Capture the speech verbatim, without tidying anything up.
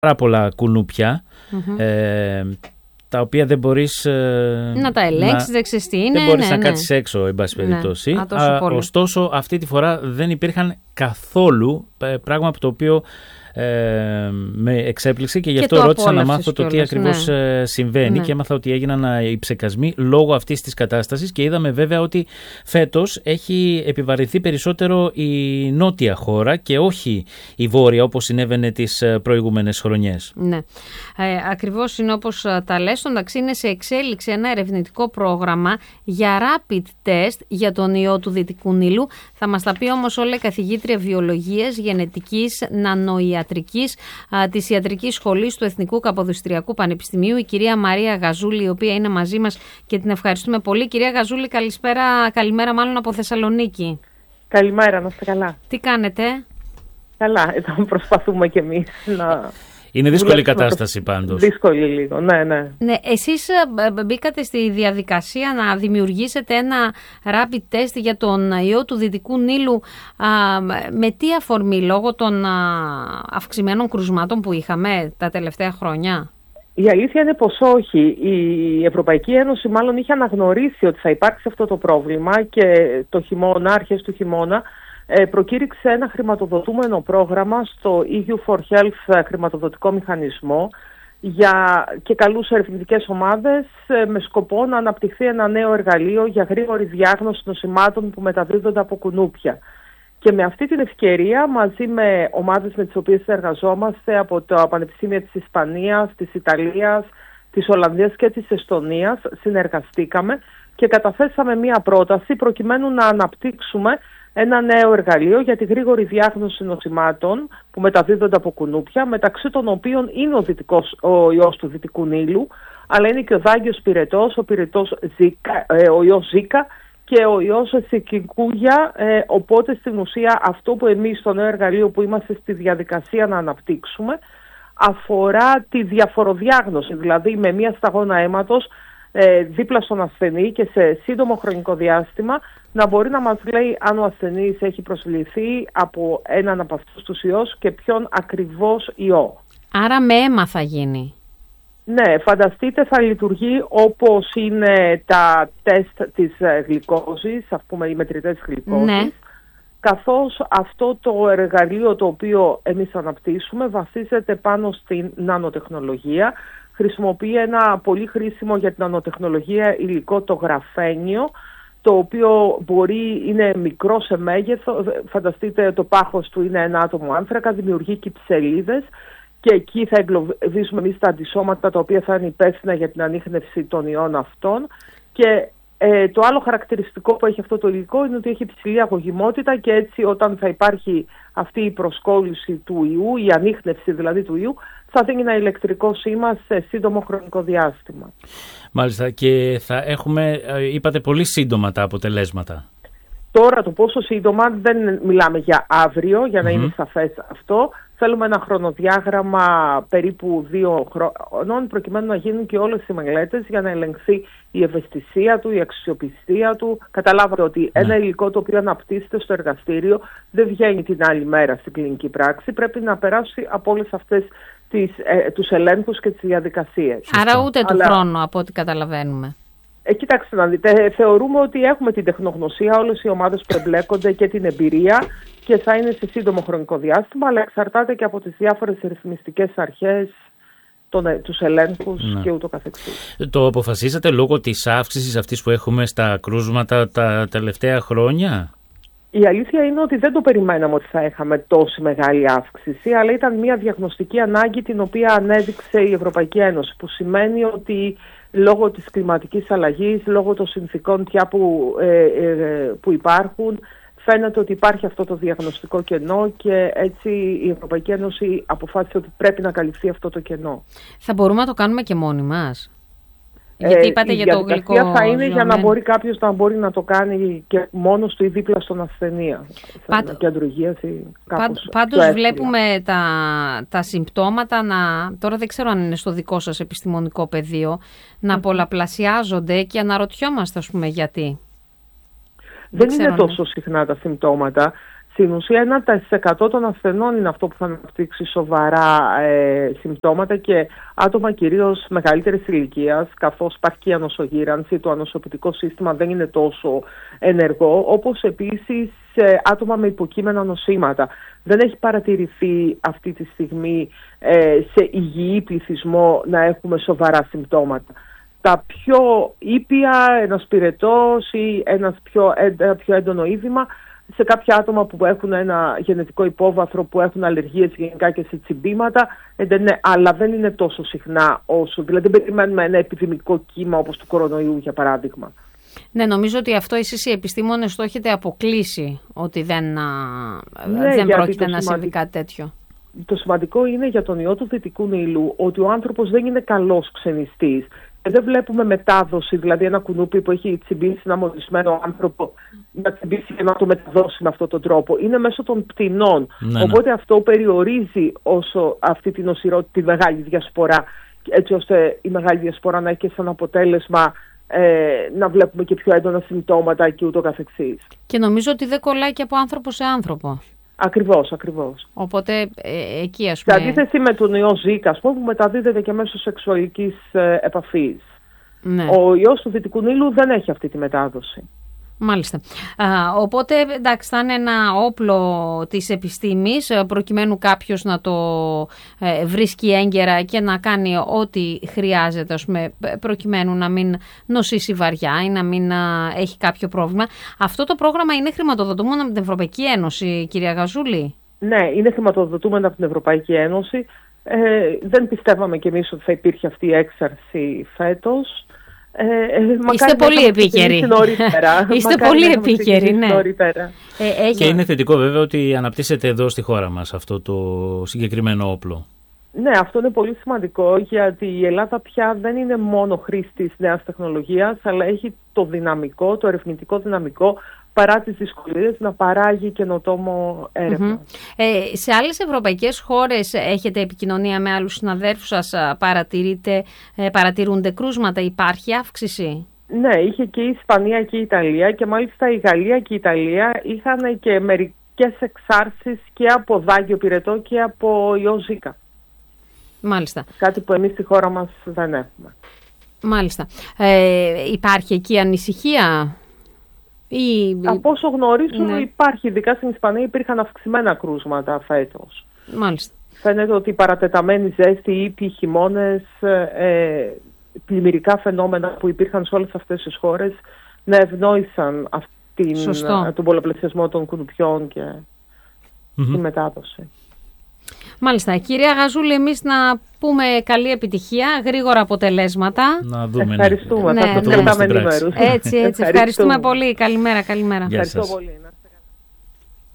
πάρα πολλά κουνούπια, mm-hmm. ε, τα οποία δεν μπορείς ε, να τα ελέγξεις, δεν ξέρεις τι είναι. Δεν μπορείς ναι, να ναι. κάτσεις έξω, εν πάση περιπτώσει. Ναι. Α, ωστόσο, αυτή τη φορά δεν υπήρχαν καθόλου, πράγμα από το οποίο ε, με εξέπληξε και γι' και αυτό ρώτησα να μάθω το τι ακριβώς ναι. συμβαίνει ναι. και έμαθα ότι έγιναν οι ψεκασμοί λόγω αυτής της κατάστασης και είδαμε βέβαια ότι φέτος έχει επιβαρυνθεί περισσότερο η νότια χώρα και όχι η βόρεια όπως συνέβαινε τις προηγούμενες χρονιές. Ναι, ε, ακριβώς είναι όπως τα λες. Στον ταξί είναι σε εξέλιξη ένα ερευνητικό πρόγραμμα για rapid test για τον ιό του Δυτικού Νείλου. Θα μας τα πει όμως όλα η καθηγήτρια βιολογίας, γενετικής, νανοϊατρικής α, της Ιατρικής Σχολής του Εθνικού Καποδιστριακού Πανεπιστημίου, η κυρία Μαρία Γαζούλη, η οποία είναι μαζί μας και την ευχαριστούμε πολύ. Κυρία Γαζούλη, καλησπέρα, καλημέρα μάλλον από Θεσσαλονίκη. Καλημέρα, να είστε καλά. Τι κάνετε? Καλά, εδώ προσπαθούμε κι εμείς να... Είναι δύσκολη η κατάσταση πάντως. Δύσκολη λίγο, ναι, ναι. Ναι, εσείς μπήκατε στη διαδικασία να δημιουργήσετε ένα rapid test για τον ιό του Δυτικού Νείλου α, με τι αφορμή, λόγω των α, αυξημένων κρουσμάτων που είχαμε τα τελευταία χρόνια? Η αλήθεια είναι πως όχι. Η Ευρωπαϊκή Ένωση μάλλον είχε αναγνωρίσει ότι θα υπάρξει αυτό το πρόβλημα και το χειμώνα, αρχές του χειμώνα, προκήρυξε ένα χρηματοδοτούμενο πρόγραμμα στο ι γιου φορ Health χρηματοδοτικό μηχανισμό για και καλούσε ερευνητικές ομάδες με σκοπό να αναπτυχθεί ένα νέο εργαλείο για γρήγορη διάγνωση νοσημάτων που μεταδίδονται από κουνούπια. Και με αυτή την ευκαιρία, μαζί με ομάδες με τις οποίες εργαζόμαστε από τα Πανεπιστήμια της Ισπανίας, της Ιταλίας, της Ολλανδίας και της Εστονίας, συνεργαστήκαμε και καταθέσαμε μία πρόταση προκειμένου να αναπτύξουμε ένα νέο εργαλείο για τη γρήγορη διάγνωση νοσημάτων που μεταδίδονται από κουνούπια, μεταξύ των οποίων είναι ο, δυτικός, ο ιός του Δυτικού Νείλου, αλλά είναι και ο δάγκιος πυρετός, ο, πυρετός Ζίκα, ε, ο ιός Ζίκα και ο ιός Τσικινγκούνια. Ε, οπότε στην ουσία αυτό που εμείς στο νέο εργαλείο που είμαστε στη διαδικασία να αναπτύξουμε αφορά τη διαφοροδιάγνωση, δηλαδή με μία σταγόνα αίματος ε, δίπλα στον ασθενή και σε σύντομο χρονικό διάστημα να μπορεί να μας λέει αν ο ασθενής έχει προσβληθεί από έναν από αυτούς τους ιούς και ποιον ακριβώς ιό. Άρα με αίμα θα γίνει. Ναι, φανταστείτε θα λειτουργεί όπως είναι τα τεστ της γλυκόζης, ας πούμε οι μετρητές γλυκόζης, ναι. Καθώς αυτό το εργαλείο το οποίο εμείς αναπτύσσουμε βασίζεται πάνω στην νανοτεχνολογία. Χρησιμοποιεί ένα πολύ χρήσιμο για την νανοτεχνολογία υλικό, το γραφένιο, το οποίο μπορεί, είναι μικρό σε μέγεθο, φανταστείτε το πάχος του είναι ένα άτομο άνθρακα, δημιουργεί κυψελίδες και εκεί θα εγκλωβίσουμε εμείς τα αντισώματα τα οποία θα είναι υπεύθυνα για την ανίχνευση των ιών αυτών. Και ε, το άλλο χαρακτηριστικό που έχει αυτό το υλικό είναι ότι έχει υψηλή αγωγημότητα και έτσι όταν θα υπάρχει αυτή η προσκόλληση του ιού, η ανίχνευση δηλαδή του ιού, θα δίνει ένα ηλεκτρικό σήμα σε σύντομο χρονικό διάστημα. Μάλιστα, και θα έχουμε, είπατε, πολύ σύντομα τα αποτελέσματα. Τώρα το πόσο σύντομα δεν μιλάμε για αύριο, για να mm-hmm. είναι σαφές αυτό. Θέλουμε ένα χρονοδιάγραμμα περίπου δύο χρόνων προκειμένου να γίνουν και όλες οι μελέτες για να ελεγχθεί η ευαισθησία του, η αξιοπιστία του. Καταλάβατε ότι ναι. ένα υλικό το οποίο αναπτύσσεται στο εργαστήριο δεν βγαίνει την άλλη μέρα στην κλινική πράξη. Πρέπει να περάσει από όλες αυτές τις, ε, τους ελέγχους και τις διαδικασίες. Άρα ούτε του Αλλά... χρόνου από ό,τι καταλαβαίνουμε. Ε, κοιτάξτε να δείτε, θεωρούμε ότι έχουμε την τεχνογνωσία, όλες οι ομάδες που εμπλέκονται και την εμπειρία και θα είναι σε σύντομο χρονικό διάστημα, αλλά εξαρτάται και από τις διάφορες ρυθμιστικές αρχές, τον, τους ελέγχους ναι. και ούτω καθεξής. Το αποφασίσατε λόγω της αύξησης αυτής που έχουμε στα κρούσματα τα τελευταία χρόνια? Η αλήθεια είναι ότι δεν το περιμέναμε ότι θα είχαμε τόση μεγάλη αύξηση, αλλά ήταν μια διαγνωστική ανάγκη την οποία ανέδειξε η Ευρωπαϊκή Ένωση, που σημαίνει ότι λόγω της κλιματικής αλλαγής, λόγω των συνθήκων πια που, ε, ε, που υπάρχουν, φαίνεται ότι υπάρχει αυτό το διαγνωστικό κενό και έτσι η Ευρωπαϊκή Ένωση αποφάσισε ότι πρέπει να καλυφθεί αυτό το κενό. Θα μπορούμε να το κάνουμε και μόνοι μας? Γιατί είπατε ε, για το γλυκό. Η διαδικασία θα είναι για να μπορεί κάποιος να μπορεί να το κάνει και μόνος του ή δίπλα στον ασθενεία. Πάντ... Σε κέντρο υγείας ή κάπως. Πάντως βλέπουμε τα, τα συμπτώματα να, τώρα δεν ξέρω αν είναι στο δικό σας επιστημονικό πεδίο, να mm. πολλαπλασιάζονται και αναρωτιόμαστε ας πούμε γιατί. Δεν, δεν είναι τόσο συχνά τα συμπτώματα. Στην ουσία ένα τοις εκατό των ασθενών είναι αυτό που θα αναπτύξει σοβαρά ε, συμπτώματα και άτομα κυρίως μεγαλύτερης ηλικίας, καθώς υπάρχει και η ανοσογύρανση, το ανοσοποιητικό σύστημα δεν είναι τόσο ενεργό, όπως επίσης ε, άτομα με υποκείμενα νοσήματα. Δεν έχει παρατηρηθεί αυτή τη στιγμή ε, σε υγιή πληθυσμό να έχουμε σοβαρά συμπτώματα. Τα πιο ήπια, ένας πυρετός ή ένας πιο, ένα πιο έντονο είδημα, σε κάποια άτομα που έχουν ένα γενετικό υπόβαθρο, που έχουν αλλεργίες γενικά και σε τσιμπήματα, ναι, αλλά δεν είναι τόσο συχνά όσο. Δηλαδή δεν περιμένουμε ένα επιδημικό κύμα όπως του κορονοϊού, για παράδειγμα. Ναι, νομίζω ότι αυτό εσείς οι επιστήμονες το έχετε αποκλείσει, ότι δεν, ναι, δεν πρόκειται να συμβεί κάτι τέτοιο. Το σημαντικό είναι για τον ιό του Δυτικού Νείλου ότι ο άνθρωπος δεν είναι καλός ξενιστής. Δεν βλέπουμε μετάδοση, δηλαδή ένα κουνούπι που έχει τσιμπήσει ένα μολυσμένο άνθρωπο να τσιμπήσει και να το μεταδώσει με αυτόν τον τρόπο. Είναι μέσω των πτηνών. Ναι, οπότε ναι. αυτό περιορίζει όσο αυτή την νοσηρότητα, τη μεγάλη διασπορά, έτσι ώστε η μεγάλη διασπορά να έχει και σαν αποτέλεσμα ε, να βλέπουμε και πιο έντονα συμπτώματα και ούτω καθεξής. Και νομίζω ότι δεν κολλάει και από άνθρωπο σε άνθρωπο. Ακριβώς, ακριβώς. Οπότε ε, εκεί ας πούμε... Σε αντίθεση με τον ιό Ζήκα, ας πούμε, που μεταδίδεται και μέσω σεξουαλικής ε, επαφής. Ναι. Ο ιός του Δυτικού Νείλου δεν έχει αυτή τη μετάδοση. Μάλιστα. Α, οπότε, εντάξει, θα είναι ένα όπλο της επιστήμης προκειμένου κάποιος να το ε, βρίσκει έγκαιρα και να κάνει ό,τι χρειάζεται, ας πούμε, προκειμένου να μην νοσήσει βαριά ή να μην α, έχει κάποιο πρόβλημα. Αυτό το πρόγραμμα είναι χρηματοδοτούμενο από την Ευρωπαϊκή Ένωση, κυρία Γαζούλη? Ναι, είναι χρηματοδοτούμενο από την Ευρωπαϊκή Ένωση. Ε, δεν πιστεύαμε κι εμείς ότι θα υπήρχε αυτή η έξαρση φέτος. Ε, ε, Είστε πολύ επίκαιροι. Είστε πολύ επίκαιροι, ναι. Ε, έχει... Και είναι θετικό βέβαια ότι αναπτύσσεται εδώ στη χώρα μας αυτό το συγκεκριμένο όπλο. Ναι, αυτό είναι πολύ σημαντικό, γιατί η Ελλάδα πια δεν είναι μόνο χρήστης νέας τεχνολογίας, αλλά έχει το δυναμικό, το ερευνητικό δυναμικό, παρά τις δυσκολίες, να παράγει καινοτόμο έρευνα. Mm-hmm. Ε, σε άλλες ευρωπαϊκές χώρες έχετε επικοινωνία με άλλους συναδέλφους σας, παρατηρείτε, ε, παρατηρούνται κρούσματα, υπάρχει αύξηση? Ναι, είχε και η Ισπανία και η Ιταλία, και μάλιστα η Γαλλία και η Ιταλία είχαν και μερικές εξάρσεις και από δάγιο πυρετό και από ιό Ζήκα. Μάλιστα. Κάτι που εμείς στη χώρα μας δεν έχουμε. Μάλιστα. Ε, υπάρχει εκεί ανησυχία? Ή... Από όσο γνωρίζω, ναι. υπάρχει, ειδικά στην Ισπανία υπήρχαν αυξημένα κρούσματα φέτος. Μάλιστα. Φαίνεται ότι η παρατεταμένη ζέστη, οι ήπιοι χειμώνες, ε, πλημμυρικά φαινόμενα που υπήρχαν σε όλες αυτές τις χώρες να ευνόησαν αυτήν, τον πολλαπλασιασμό των κουνουπιών και mm-hmm. τη μετάδοση. Μάλιστα. Κυρία Γαζούλη, εμείς να πούμε καλή επιτυχία, γρήγορα αποτελέσματα. Να δούμε. Ευχαριστούμε. Ναι, θα ναι, κρατάμε ενημέρους. Έτσι, έτσι. Ευχαριστούμε πολύ. Καλημέρα, καλημέρα. Γεια σας. Ευχαριστώ πολύ. Ναι.